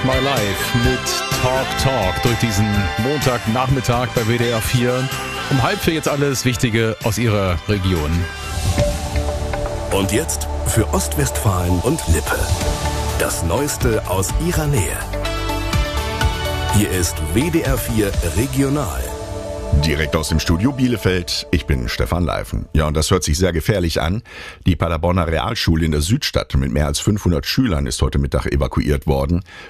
My Life mit Talk durch diesen Montagnachmittag bei WDR 4. Um 3:30 jetzt alles Wichtige aus Ihrer Region. Und jetzt für Ostwestfalen und Lippe. Das Neueste aus Ihrer Nähe. Hier ist WDR 4 Regional. Direkt aus dem Studio Bielefeld, ich bin Stefan Leifen. Ja, und das hört sich sehr gefährlich an. Die Paderborner Realschule in der Südstadt mit mehr als 500 Schülern ist heute Mittag evakuiert worden.